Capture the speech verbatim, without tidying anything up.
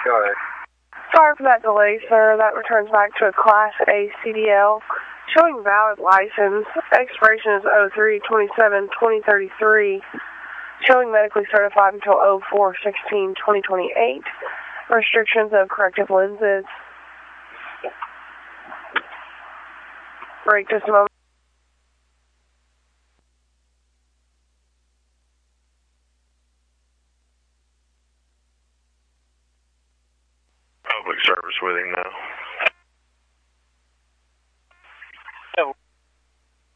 Go ahead. Sorry for that delay, sir. That returns back to a Class A C D L. Showing valid license. Expiration is oh three twenty-seven twenty thirty-three. Showing medically certified until oh four sixteen twenty twenty-eight. Restrictions of corrective lenses. Break just a moment. Public service with him now.